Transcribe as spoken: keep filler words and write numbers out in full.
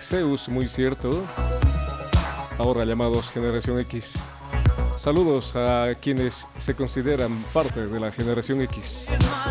Zeus, muy cierto, ahora llamados Generación X. Saludos a quienes se consideran parte de la Generación X.